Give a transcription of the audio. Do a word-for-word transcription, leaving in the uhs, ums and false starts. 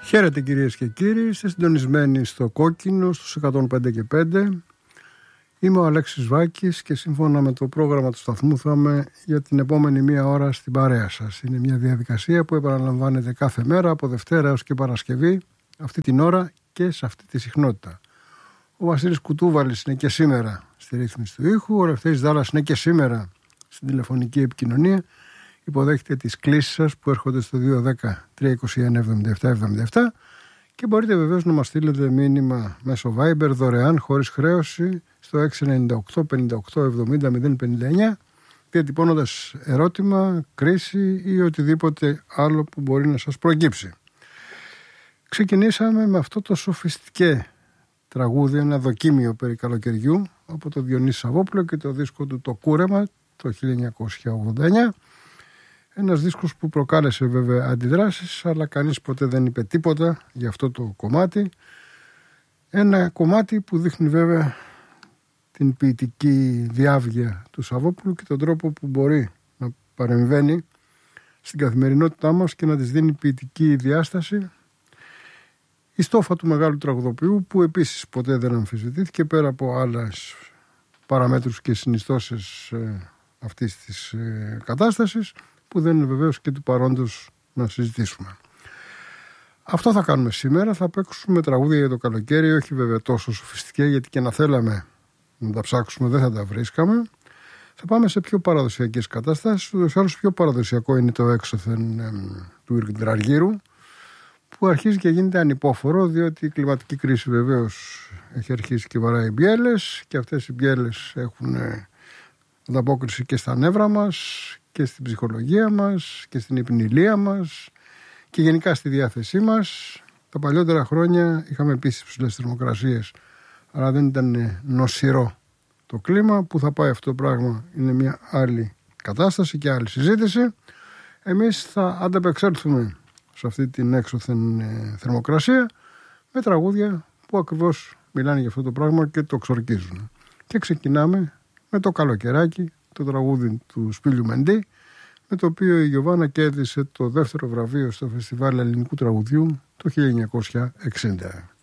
Χαίρετε κυρίες και κύριοι, είστε συντονισμένοι στο Κόκκινο στους εκατόν πέντε και πέντε. Είμαι ο Αλέξης Βάκης και σύμφωνα με το πρόγραμμα του σταθμού θα είμαι για την επόμενη μία ώρα στην παρέα σας. Είναι μια διαδικασία που επαναλαμβάνεται κάθε μέρα από Δευτέρα έως και Παρασκευή, αυτή την ώρα και σε αυτή τη συχνότητα. Ο Βασίλης Κουτούβαλης είναι και σήμερα στη ρύθμιση του ήχου, ο Λευτέρης Δάλλας είναι και σήμερα στην τηλεφωνική επικοινωνία. Υποδέχεται τις κλήσεις σας που έρχονται στο δύο δέκα τρία είκοσι ένα εβδομήντα επτά εβδομήντα επτά και μπορείτε βεβαίως να μας στείλετε μήνυμα μέσω Viber δωρεάν χωρίς χρέωση στο έξι εννιά οκτώ πενήντα οκτώ εβδομήντα μηδέν πενήντα εννιά διατυπώνοντας ερώτημα, κρίση ή οτιδήποτε άλλο που μπορεί να σας προκύψει. Ξεκινήσαμε με αυτό το σοφιστικέ τραγούδι, ένα δοκίμιο περί καλοκαιριού από το Διονύση Σαββόπουλο και το δίσκο του «Το Κούρεμα» το χίλια εννιακόσια ογδόντα εννιά. Ένας δίσκος που προκάλεσε βέβαια αντιδράσεις, αλλά κανείς ποτέ δεν είπε τίποτα για αυτό το κομμάτι. Ένα κομμάτι που δείχνει βέβαια την ποιητική διάβγεια του Σαββόπουλου και τον τρόπο που μπορεί να παρεμβαίνει στην καθημερινότητά μας και να της δίνει ποιητική διάσταση. Η στόφα του μεγάλου τραγουδοποιού που επίσης ποτέ δεν αμφισβητήθηκε πέρα από άλλες παραμέτρους και συνιστώσεις ε, αυτής της ε, κατάστασης, που δεν είναι βεβαίως και του παρόντος να συζητήσουμε. Αυτό θα κάνουμε σήμερα. Θα παίξουμε τραγούδια για το καλοκαίρι, όχι βέβαια τόσο σοφιστικέ, γιατί και να θέλαμε να τα ψάξουμε δεν θα τα βρίσκαμε. Θα πάμε σε πιο παραδοσιακές κατάστασεις. Ούτως ή άλλως πιο παραδοσιακό είναι το έξωθεν ε, του Ιρκντραργύρου, που αρχίζει και γίνεται ανυπόφορο, διότι η κλιματική κρίση βεβαίως έχει αρχίσει και βαράει μπιέλες και αυτές οι μπιέλες έχουν ε, ανταπόκριση και στα νεύρα μας και στην ψυχολογία μας και στην υπνηλία μας και γενικά στη διάθεσή μας. Τα παλιότερα χρόνια είχαμε επίσης ψηλές θερμοκρασίες, αλλά δεν ήταν νοσηρό το κλίμα. Που θα πάει αυτό το πράγμα είναι μια άλλη κατάσταση και άλλη συζήτηση. Εμείς θα ανταπεξέλθουμε σε αυτή την έξωθεν θερμοκρασία με τραγούδια που ακριβώς μιλάνε για αυτό το πράγμα και το ξορκίζουν. Και ξεκινάμε με το καλοκαιράκι, το τραγούδι του Σπύλιου Μεντή, με το οποίο η Γιωβάνα κέρδισε το δεύτερο βραβείο στο Φεστιβάλ Ελληνικού Τραγουδιού το χίλια εννιακόσια εξήντα.